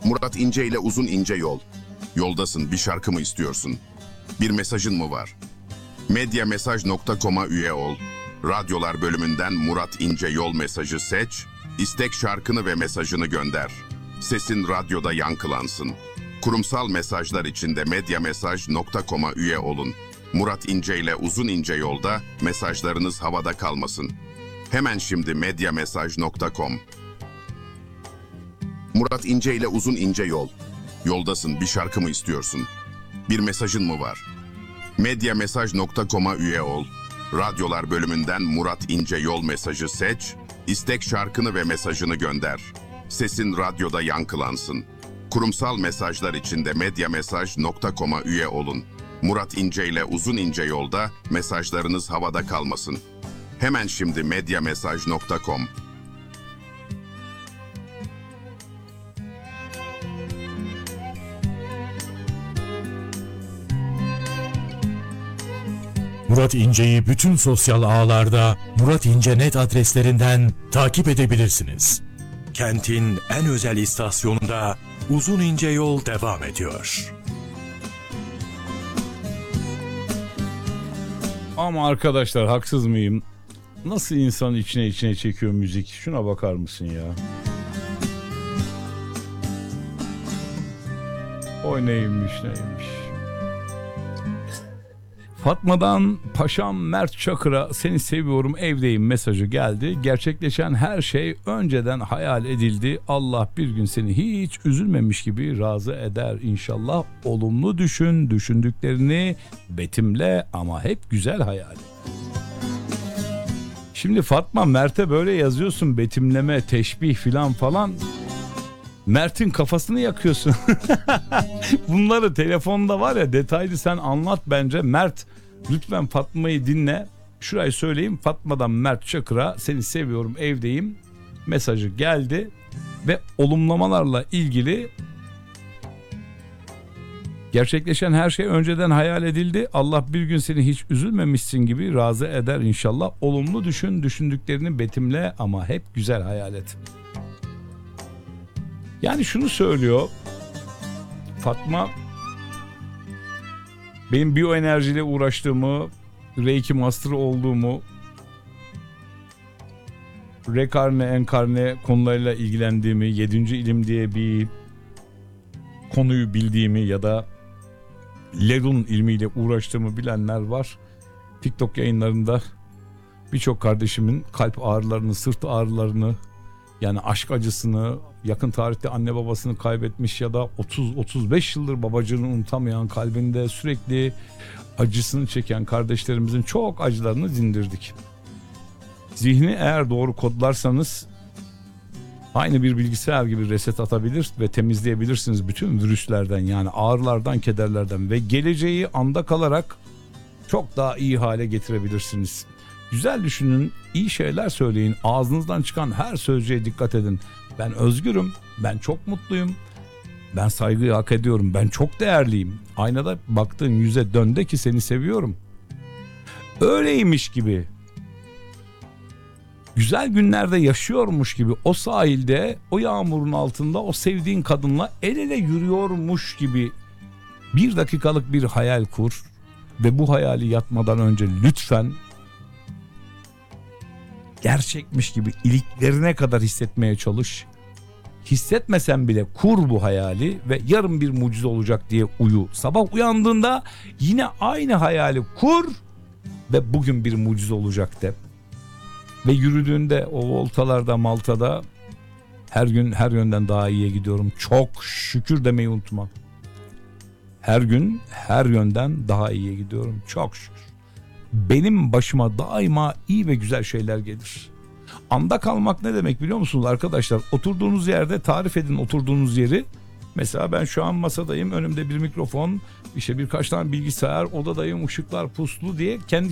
Murat İnce ile Uzun İnce Yol. Yoldasın, bir şarkı mı istiyorsun? Bir mesajın mı var? Medyamesaj.com'a üye ol. Radyolar bölümünden Murat İnce Yol mesajı seç. İstek şarkını ve mesajını gönder. Sesin radyoda yankılansın. Kurumsal mesajlar için de medyamesaj.com'a üye olun. Murat İnce ile Uzun İnce Yolda mesajlarınız havada kalmasın. Hemen şimdi medyamesaj.com. Murat İnce ile Uzun İnce Yol. Yoldasın, bir şarkı mı istiyorsun? Bir mesajın mı var? Medyamesaj.com'a üye ol. Radyolar bölümünden Murat İnce Yol mesajı seç. İstek şarkını ve mesajını gönder. Sesin radyoda yankılansın. Kurumsal mesajlar için de medyamesaj.com'a üye olun. Murat İnce ile Uzun İnce Yolda mesajlarınız havada kalmasın. Hemen şimdi medyamesaj.com. Murat İnce'yi bütün sosyal ağlarda Murat İnce.net adreslerinden takip edebilirsiniz. Kentin en özel istasyonunda Uzun İnce Yol devam ediyor. Ama arkadaşlar, haksız mıyım? Nasıl insanın içine çekiyor müzik? Şuna bakar mısın ya? Oy neymiş. Fatma'dan Paşam Mert Çakır'a seni seviyorum evdeyim mesajı geldi. Gerçekleşen her şey önceden hayal edildi. Allah bir gün seni hiç üzülmemiş gibi razı eder inşallah. Olumlu düşün, düşündüklerini betimle ama hep güzel hayal et. Şimdi Fatma, Mert'e böyle yazıyorsun, betimleme, teşbih falan. Mert'in kafasını yakıyorsun. Bunları telefonda var ya, detaylı sen anlat bence. Mert, lütfen Fatma'yı dinle. Şurayı söyleyeyim. Fatma'dan Mert Çakır'a seni seviyorum evdeyim mesajı geldi. Ve olumlamalarla ilgili gerçekleşen her şey önceden hayal edildi. Allah bir gün seni hiç üzülmemişsin gibi razı eder inşallah. Olumlu düşün, düşündüklerini betimle ama hep güzel hayal et. Yani şunu söylüyor Fatma, benim biyoenerjiyle uğraştığımı, Reiki Master olduğumu, rekarne, enkarne konularıyla ilgilendiğimi, 7. ilim diye bir konuyu bildiğimi ya da Ledun ilmiyle uğraştığımı bilenler var. TikTok yayınlarında birçok kardeşimin kalp ağrılarını, sırt ağrılarını, yani aşk acısını, yakın tarihte anne babasını kaybetmiş ya da 30-35 yıldır babacığını unutamayan, kalbinde sürekli acısını çeken kardeşlerimizin çok acılarını dindirdik. Zihni eğer doğru kodlarsanız aynı bir bilgisayar gibi reset atabilir ve temizleyebilirsiniz bütün virüslerden, yani ağrılardan, kederlerden ve geleceği anda kalarak çok daha iyi hale getirebilirsiniz. Güzel düşünün, iyi şeyler söyleyin, ağzınızdan çıkan her sözcüğe dikkat edin. Ben özgürüm, ben çok mutluyum, ben saygıyı hak ediyorum, ben çok değerliyim. Aynada baktığın yüze dön de ki seni seviyorum. Öyleymiş gibi, güzel günlerde yaşıyormuş gibi, o sahilde, o yağmurun altında, o sevdiğin kadınla el ele yürüyormuş gibi bir dakikalık bir hayal kur. Ve bu hayali yatmadan önce lütfen gerçekmiş gibi iliklerine kadar hissetmeye çalış. Hissetmesen bile kur bu hayali ve yarın bir mucize olacak diye uyu. Sabah uyandığında yine aynı hayali kur ve bugün bir mucize olacak de. Ve yürüdüğünde o voltalarda, Malta'da her gün her yönden daha iyiye gidiyorum, çok şükür demeyi unutma. Her gün her yönden daha iyiye gidiyorum, çok şükür. Benim başıma daima iyi ve güzel şeyler gelir. Anda kalmak ne demek biliyor musunuz arkadaşlar? Oturduğunuz yerde tarif edin oturduğunuz yeri. Mesela ben şu an masadayım, önümde bir mikrofon, işte birkaç tane bilgisayar, odadayım, ışıklar puslu diye kendi